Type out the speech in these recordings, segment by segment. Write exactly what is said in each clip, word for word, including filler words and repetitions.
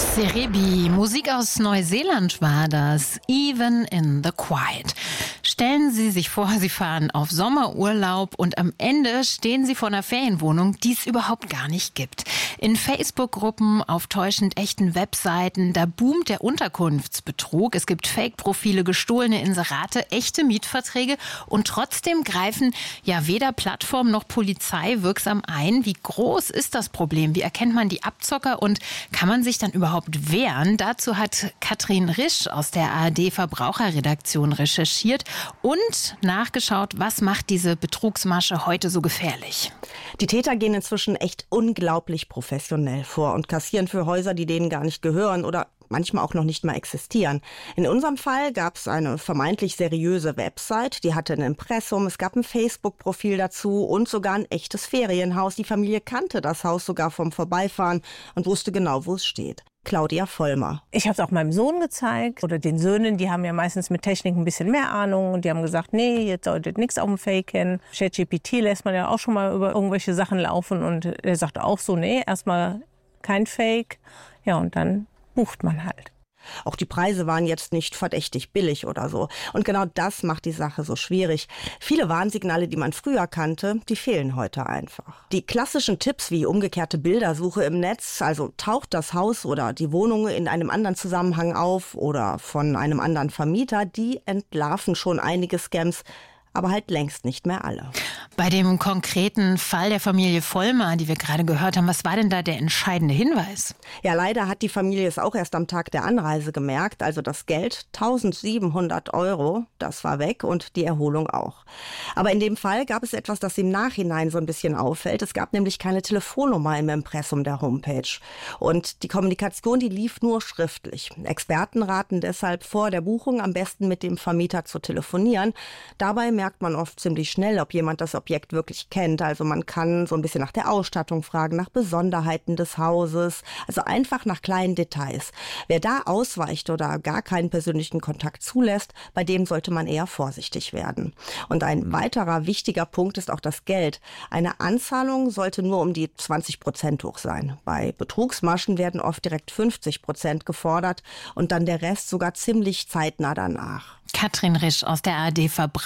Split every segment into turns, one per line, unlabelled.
Serebi, Musik aus Neuseeland war das, Even in the Quiet. Stellen Sie sich vor, Sie fahren auf Sommerurlaub und am Ende stehen Sie vor einer Ferienwohnung, die es überhaupt gar nicht gibt. In Facebook-Gruppen, auf täuschend echten Webseiten, da boomt der Unterkunftsbetrug. Es gibt Fake-Profile, gestohlene Inserate, echte Mietverträge und trotzdem greifen ja weder Plattform noch Polizei wirksam ein. Wie groß ist das Problem? Wie erkennt man die Abzocker und kann man sich dann überhaupt wehren? Dazu hat Katrin Risch aus der A R D-Verbraucherredaktion recherchiert und nachgeschaut, was macht diese Betrugsmasche heute so gefährlich.
Die Täter gehen inzwischen echt unglaublich professionell vor und kassieren für Häuser, die denen gar nicht gehören oder manchmal auch noch nicht mal existieren. In unserem Fall gab es eine vermeintlich seriöse Website, die hatte ein Impressum, es gab ein Facebook-Profil dazu und sogar ein echtes Ferienhaus. Die Familie kannte das Haus sogar vom Vorbeifahren und wusste genau, wo es steht. Claudia Vollmer.
Ich habe es auch meinem Sohn gezeigt oder den Söhnen, die haben ja meistens mit Technik ein bisschen mehr Ahnung und die haben gesagt, nee, jetzt solltet nichts auf dem Fake kennen. ChatGPT lässt man ja auch schon mal über irgendwelche Sachen laufen und er sagt auch so, nee, erstmal kein Fake. Ja, und dann bucht man halt.
Auch die Preise waren jetzt nicht verdächtig billig oder so. Und genau das macht die Sache so schwierig. Viele Warnsignale, die man früher kannte, die fehlen heute einfach. Die klassischen Tipps wie umgekehrte Bildersuche im Netz, also taucht das Haus oder die Wohnung in einem anderen Zusammenhang auf oder von einem anderen Vermieter, die entlarven schon einige Scams, aber halt längst nicht mehr alle.
Bei dem konkreten Fall der Familie Vollmer, die wir gerade gehört haben, was war denn da der entscheidende Hinweis?
Ja, leider hat die Familie es auch erst am Tag der Anreise gemerkt. Also das Geld, tausendsiebenhundert Euro, das war weg und die Erholung auch. Aber in dem Fall gab es etwas, das im Nachhinein so ein bisschen auffällt. Es gab nämlich keine Telefonnummer im Impressum der Homepage. Und die Kommunikation, die lief nur schriftlich. Experten raten deshalb vor der Buchung am besten mit dem Vermieter zu telefonieren. Dabei merkt man oft ziemlich schnell, ob jemand das Objekt wirklich kennt. Also man kann so ein bisschen nach der Ausstattung fragen, nach Besonderheiten des Hauses, also einfach nach kleinen Details. Wer da ausweicht oder gar keinen persönlichen Kontakt zulässt, bei dem sollte man eher vorsichtig werden. Und ein weiterer wichtiger Punkt ist auch das Geld. Eine Anzahlung sollte nur um die zwanzig Prozent hoch sein. Bei Betrugsmaschen werden oft direkt fünfzig Prozent gefordert und dann der Rest sogar ziemlich zeitnah danach.
Katrin Risch aus der A R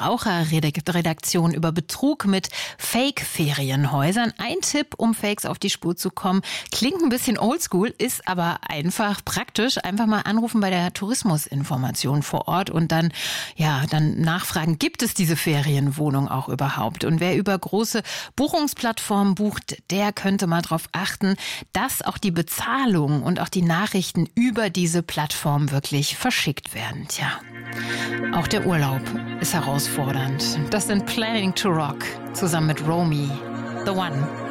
D-Verbraucherredaktion über Betrug mit Fake-Ferienhäusern. Ein Tipp, um Fakes auf die Spur zu kommen. Klingt ein bisschen oldschool, ist aber einfach praktisch. Einfach mal anrufen bei der Tourismusinformation vor Ort und dann, ja, dann nachfragen, gibt es diese Ferienwohnung auch überhaupt? Und wer über große Buchungsplattformen bucht, der könnte mal darauf achten, dass auch die Bezahlung und auch die Nachrichten über diese Plattform wirklich verschickt werden. Tja. Auch der Urlaub ist herausfordernd. Das sind Planning to Rock zusammen mit Romy, The One.